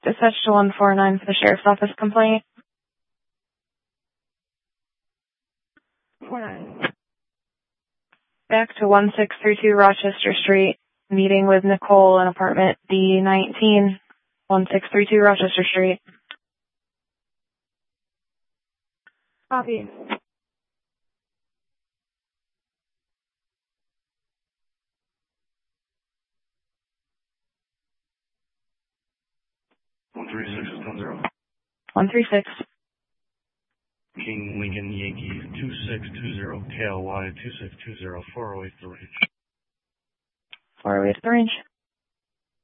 Dispatch to 149 for the Sheriff's Office complaint. 49. Back to 1632 Rochester Street. Meeting with Nicole in apartment D19, 1632 Rochester Street. Copy. One 3610. 136. King Lincoln Yankee 2620 KLY 2620 408 the range. 408 the range.